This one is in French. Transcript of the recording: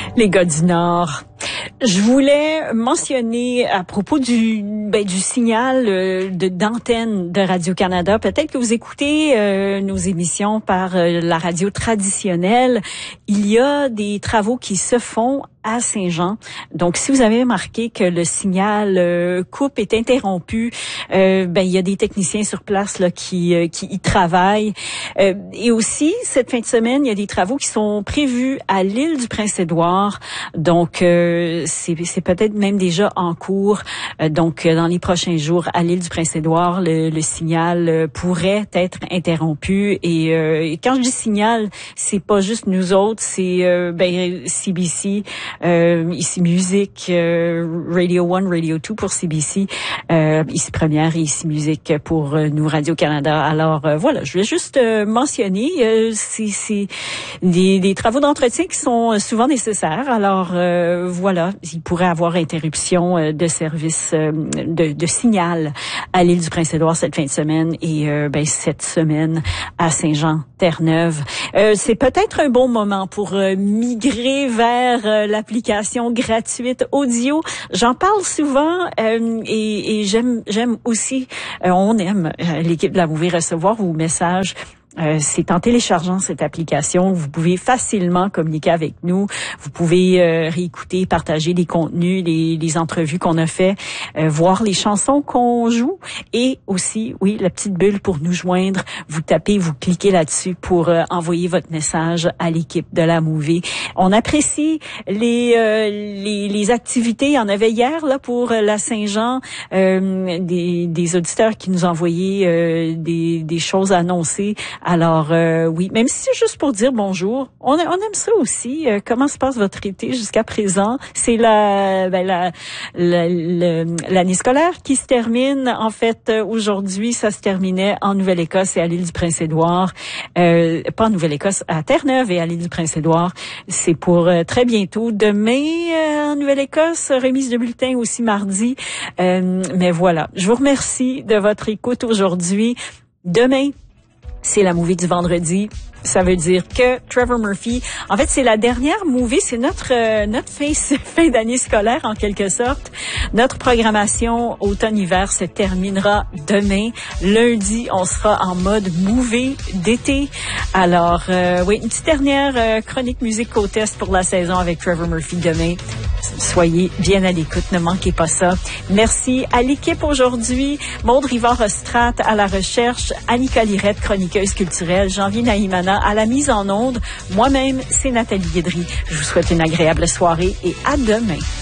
Les gars du Nord. Je voulais mentionner à propos du signal d'antenne de Radio-Canada. Peut-être que vous écoutez nos émissions par la radio traditionnelle. Il y a des travaux qui se font à Saint-Jean. Donc, si vous avez remarqué que le signal coupe est interrompu, il y a des techniciens sur place là qui y travaillent. Et aussi, cette fin de semaine, il y a des travaux qui sont prévus à l'île du Prince-Édouard. Donc, c'est peut-être même déjà en cours. Donc, dans les prochains jours, à l'île du Prince-Édouard, le signal pourrait être interrompu. Et quand je dis signal, c'est pas juste nous autres, c'est CBC, ici Musique, Radio 1, Radio 2 pour CBC, ici Première et ici Musique pour nous Radio-Canada. Alors voilà, je voulais juste mentionner, c'est des travaux d'entretien qui sont souvent nécessaires. Alors voilà, il pourrait avoir interruption de service de signal à l'île du Prince-Édouard cette fin de semaine et cette semaine à Saint-Jean-Terre-Neuve. C'est peut-être un bon moment pour migrer vers l'application gratuite audio. J'en parle souvent et j'aime aussi, on aime l'équipe de la Mouvée recevoir vos messages. C'est en téléchargeant cette application, vous pouvez facilement communiquer avec nous. Vous pouvez réécouter, partager les contenus, les entrevues qu'on a fait, voir les chansons qu'on joue et aussi, oui, la petite bulle pour nous joindre. Vous tapez, vous cliquez là-dessus pour envoyer votre message à l'équipe de la Mouvée. On apprécie les activités. Il y en avait hier là pour la Saint-Jean, des auditeurs qui nous envoyaient des choses à annoncer. Alors oui, même si c'est juste pour dire bonjour, on aime ça aussi. Comment se passe votre été jusqu'à présent? C'est l'année scolaire qui se termine. En fait, aujourd'hui, ça se terminait en Nouvelle-Écosse et à l'île du Prince-Édouard. Pas en Nouvelle-Écosse, à Terre-Neuve et à l'île du Prince-Édouard. C'est pour très bientôt. Demain, en Nouvelle-Écosse, remise de bulletins aussi mardi. Mais voilà, je vous remercie de votre écoute aujourd'hui. Demain, c'est la Mouvée du vendredi. Ça veut dire que Trevor Murphy, en fait, c'est la dernière Mouvée, c'est notre fin d'année scolaire en quelque sorte. Notre programmation automne-hiver se terminera demain. Lundi, on sera en mode Mouvée d'été. Alors, oui, une petite dernière chronique musique côte-est pour la saison avec Trevor Murphy demain. Soyez bien à l'écoute, ne manquez pas ça. Merci à l'équipe aujourd'hui. Maude Rivard-Ostrat à la recherche, Annika Lirette, chroniqueuse culturelle, Janvier Naïmana à la mise en onde. Moi-même, c'est Nathalie Guédry. Je vous souhaite une agréable soirée et à demain.